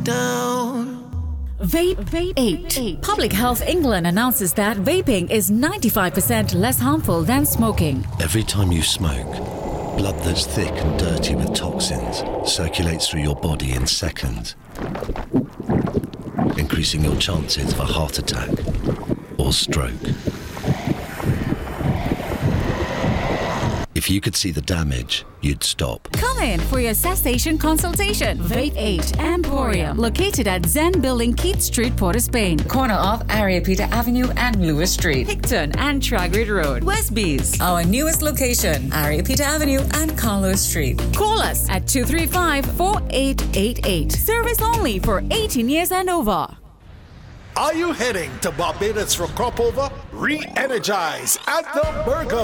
down. Vape 8. Public Health England announces that vaping is 95% less harmful than smoking. Every time you smoke, blood that's thick and dirty with toxins circulates through your body in seconds, increasing your chances of a heart attack or stroke. If you could see the damage, you'd stop. Come in for your cessation consultation. Vape 8 Emporium, located at Zen Building, Keith Street, Port of Spain. Corner of Ariapita Avenue and Lewis Street. Picton and Tragrid Road, Westbees. Our newest location, Ariapita Avenue and Carlos Street. Call us at 235-4888. Service only for 18 years and over. Are you heading to Barbados for crop over? Re-energize at the Burger